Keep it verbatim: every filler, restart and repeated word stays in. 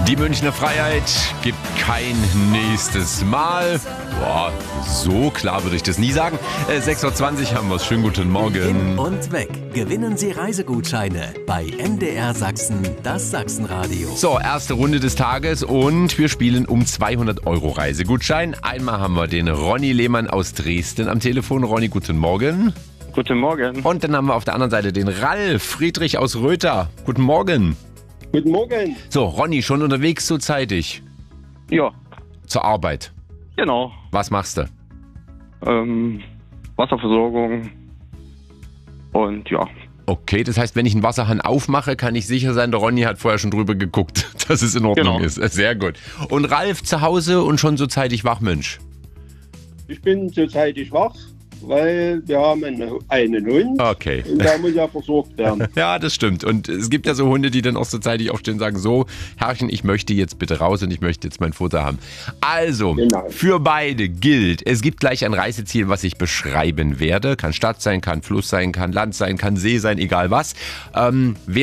Die Münchner Freiheit gibt kein nächstes Mal. Boah, so klar würde ich das nie sagen. Äh, sechs Uhr zwanzig haben wir es. Schönen guten Morgen. Hin und weg. Gewinnen Sie Reisegutscheine bei M D R Sachsen, das Sachsenradio. So, erste Runde des Tages und wir spielen um zweihundert Euro Reisegutschein. Einmal haben wir den Ronny Lehmann aus Dresden am Telefon. Ronny, guten Morgen. Guten Morgen. Und dann haben wir auf der anderen Seite den Ralf Friedrich aus Röther. Guten Morgen. Guten Morgen. So, Ronny, schon unterwegs so zeitig? Ja, Zur Arbeit. genau. Was machst du? Ähm, Wasserversorgung und ja. Okay, das heißt, wenn ich einen Wasserhahn aufmache, kann ich sicher sein, der Ronny hat vorher schon drüber geguckt, dass es in Ordnung Genau. ist. Sehr gut. Und Ralf zu Hause und schon so zeitig wach, Mensch. Ich bin zurzeitig wach, weil wir haben einen, einen Hund Okay. und der muss ja versorgt werden. Ja, das stimmt. Und es gibt ja so Hunde, die dann auch so zeitig aufstehen und sagen, so, Herrchen, ich möchte jetzt bitte raus und ich möchte jetzt mein Futter haben. Also, Genau. für beide gilt, es gibt gleich ein Reiseziel, was ich beschreiben werde. Kann Stadt sein, kann Fluss sein, kann Land sein, kann See sein, egal was. Ähm, wer